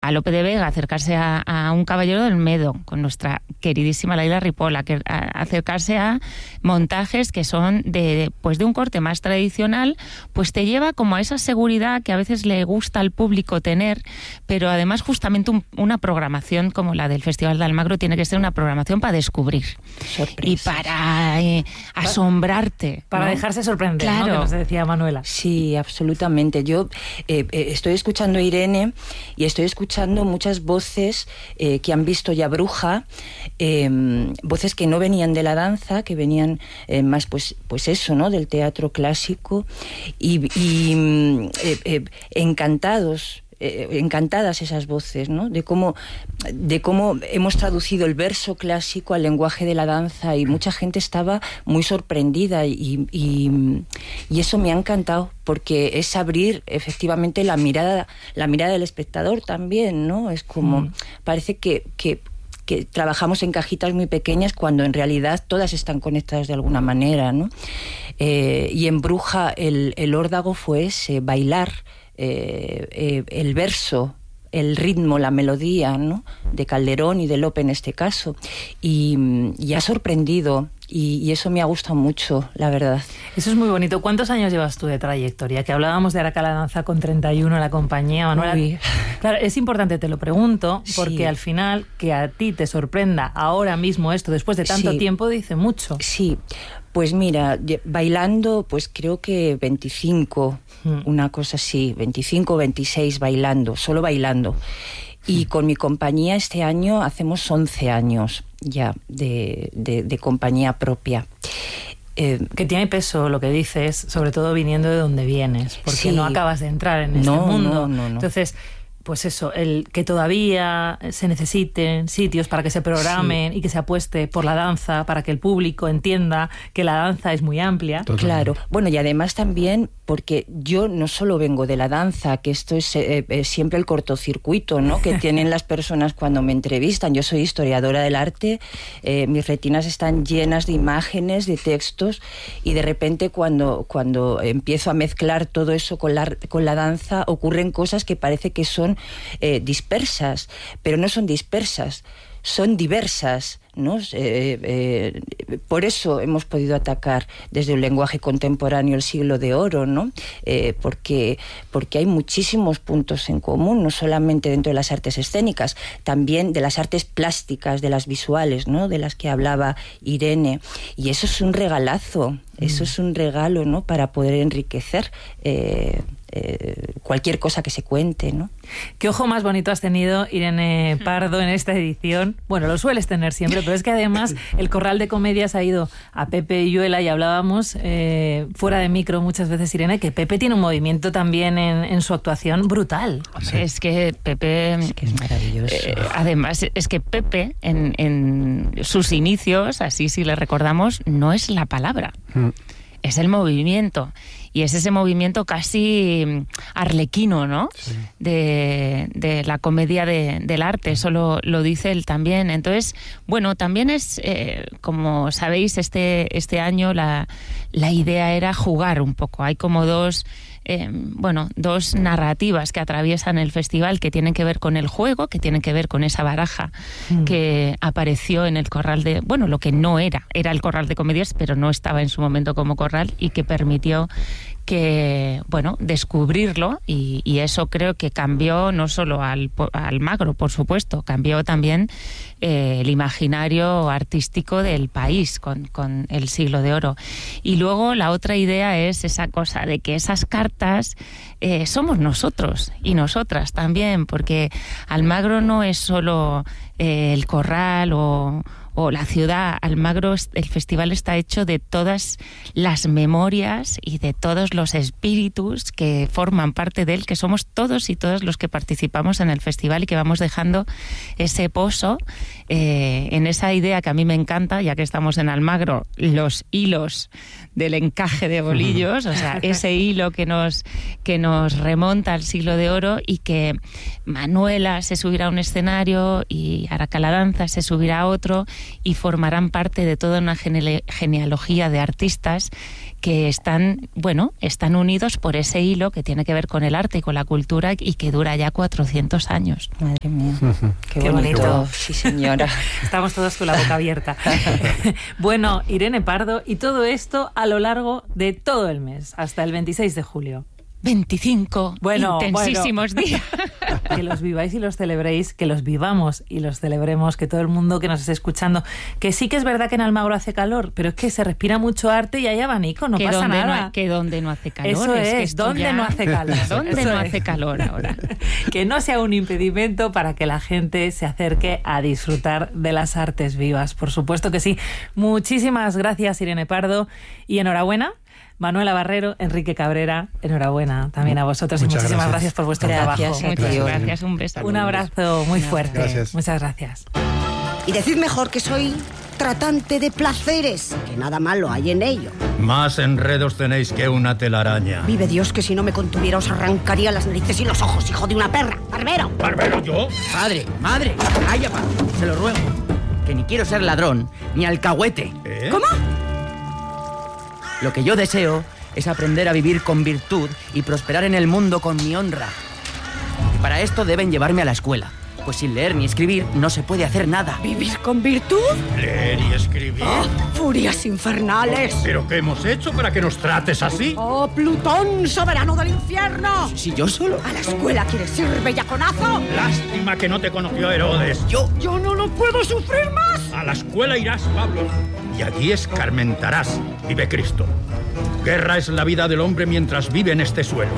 a Lope de Vega, acercarse a un Caballero del Medo, con nuestra queridísima Laila Ripoll, acercarse a montajes que son de un corte más tradicional, pues te lleva como a esa seguridad que a veces le gusta al público tener, pero además justamente una programación como la del Festival de Almagro tiene que ser una programación para descubrir. Sorpresas. Y para asombrarte. Para ¿no? dejarse sorprender, claro. ¿no? Que nos decía Manuela. Sí, absolutamente. Yo estoy escuchando a Irene y estoy escuchando muchas voces que han visto ya Bruja, voces que no venían de la danza, que venían más pues eso, ¿no? Del teatro clásico y encantadas esas voces, ¿no? De cómo hemos traducido el verso clásico al lenguaje de la danza, y mucha gente estaba muy sorprendida y eso me ha encantado, porque es abrir efectivamente la mirada del espectador también, ¿no? Es como parece que trabajamos en cajitas muy pequeñas cuando en realidad todas están conectadas de alguna manera, ¿no? Y en Bruja el órdago fue ese, bailar el verso, el ritmo, la melodía, ¿no? De Calderón y de Lope en este caso, y ha sorprendido, y eso me ha gustado mucho, la verdad. Eso es muy bonito. ¿Cuántos años llevas tú de trayectoria? Que hablábamos de Araca la Danza con 31 en la compañía, Manuela. Uy. Claro, es importante, te lo pregunto, porque Sí. al final que a ti te sorprenda ahora mismo esto, después de tanto Sí. tiempo, dice mucho. Sí, pues mira, bailando, pues creo que 25, una cosa así, 25 o 26 bailando, solo bailando. Y con mi compañía este año hacemos 11 años ya de compañía propia. Que tiene peso lo que dices, sobre todo viniendo de donde vienes, porque Sí. no acabas de entrar en este mundo. No. Entonces, pues eso, el que todavía se necesiten sitios para que se programen y que se apueste por la danza, para que el público entienda que la danza es muy amplia. Totalmente. Claro, bueno, y además también porque yo no solo vengo de la danza, que esto es siempre el cortocircuito, ¿no? Que tienen las personas cuando me entrevistan. Yo soy historiadora del arte, mis retinas están llenas de imágenes, de textos, y de repente cuando empiezo a mezclar todo eso con la danza, ocurren cosas que parece que son dispersas, pero no son dispersas, son diversas, ¿no? Por eso hemos podido atacar desde un lenguaje contemporáneo el siglo de oro, ¿no? Porque hay muchísimos puntos en común, no solamente dentro de las artes escénicas, también de las artes plásticas, de las visuales, ¿no? De las que hablaba Irene, y eso es un regalazo, eso es un regalo, ¿no? Para poder enriquecer cualquier cosa que se cuente, ¿no? ¿Qué ojo más bonito has tenido, Irene Pardo, en esta edición? Bueno, lo sueles tener siempre, pero es que además el Corral de Comedias ha ido a Pepe Illuela, y hablábamos fuera de micro muchas veces, Irene, que Pepe tiene un movimiento también en su actuación brutal. Sí. Es que Pepe... Es que es maravilloso. Además, es que Pepe, en sus inicios, así si le recordamos, no es la palabra, es el movimiento. Y es ese movimiento casi arlequino, ¿no? Sí. De la comedia del arte, eso lo dice él también. Entonces, bueno, también es, como sabéis, este año la idea era jugar un poco. Hay como dos narrativas que atraviesan el festival, que tienen que ver con el juego, que tienen que ver con esa baraja que apareció en el corral de... Bueno, lo que no era el Corral de Comedias, pero no estaba en su momento como corral, y que permitió descubrirlo, y eso creo que cambió no solo al Almagro, por supuesto, cambió también el imaginario artístico del país con el Siglo de Oro. Y luego la otra idea es esa cosa de que esas cartas somos nosotros y nosotras también, porque Almagro no es solo el corral o la ciudad. Almagro, el festival está hecho de todas las memorias y de todos los espíritus que forman parte de él, que somos todos y todas los que participamos en el festival, y que vamos dejando ese pozo en esa idea que a mí me encanta, ya que estamos en Almagro, los hilos del encaje de bolillos, o sea, ese hilo que nos remonta al Siglo de Oro, y que Manuela se subirá a un escenario y Araca la Danza se subirá a otro, y formarán parte de toda una genealogía de artistas que están unidos por ese hilo que tiene que ver con el arte y con la cultura y que dura ya 400 años. Madre mía, Qué bonito. Sí, señora. Estamos todos con la boca abierta. Bueno, Irene Pardo, y todo esto a lo largo de todo el mes, hasta el 26 de julio. 25 intensísimos días. Que los viváis y los celebréis, que los vivamos y los celebremos, que todo el mundo que nos esté escuchando, que sí que es verdad que en Almagro hace calor, pero es que se respira mucho arte y hay abanico, no pasa nada. Que donde no hace calor. Eso es, donde no hace calor. ¿Dónde no hace calor ahora? Que no sea un impedimento para que la gente se acerque a disfrutar de las artes vivas. Por supuesto que sí. Muchísimas gracias, Irene Pardo, y enhorabuena. Manuela Barrero, Enrique Cabrera, enhorabuena también a vosotros. Muchas y muchísimas gracias. gracias por vuestro trabajo. Muchas gracias, un beso. Un abrazo muy fuerte. Gracias. Muchas gracias. Y decid mejor que soy tratante de placeres, que nada malo hay en ello. Más enredos tenéis que una telaraña. Vive Dios que si no me contuviera os arrancaría las narices y los ojos, hijo de una perra. ¡Barbero! ¿Barbero yo? Padre, madre, calla, padre, se lo ruego. Que ni quiero ser ladrón, ni alcahuete. ¿Cómo? Lo que yo deseo es aprender a vivir con virtud y prosperar en el mundo con mi honra. Y para esto deben llevarme a la escuela, pues sin leer ni escribir no se puede hacer nada. ¿Vivir con virtud? ¿Leer y escribir? ¡Oh, furias infernales! ¿Pero qué hemos hecho para que nos trates así? ¡Oh, Plutón, soberano del infierno! Si yo solo... ¿A la escuela quieres ir, bellaconazo? Lástima que no te conoció Herodes. Yo... ¡Yo no lo puedo sufrir más! A la escuela irás, Pablo, y allí escarmentarás. Vive Cristo. Guerra es la vida del hombre mientras vive en este suelo.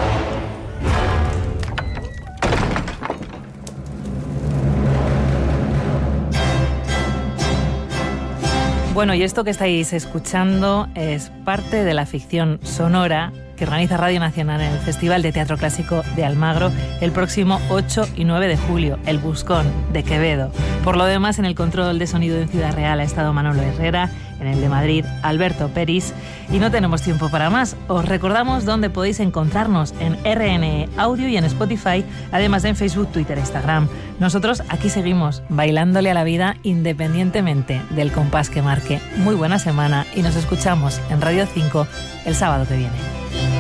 Bueno, y esto que estáis escuchando es parte de la ficción sonora que organiza Radio Nacional en el Festival de Teatro Clásico de Almagro el próximo 8 y 9 de julio, El Buscón, de Quevedo. Por lo demás, en el control de sonido en Ciudad Real ha estado Manolo Herrera, en el de Madrid, Alberto Peris, y no tenemos tiempo para más. Os recordamos dónde podéis encontrarnos en RNE Audio y en Spotify, además de en Facebook, Twitter e Instagram. Nosotros aquí seguimos bailándole a la vida independientemente del compás que marque. Muy buena semana y nos escuchamos en Radio 5 el sábado que viene.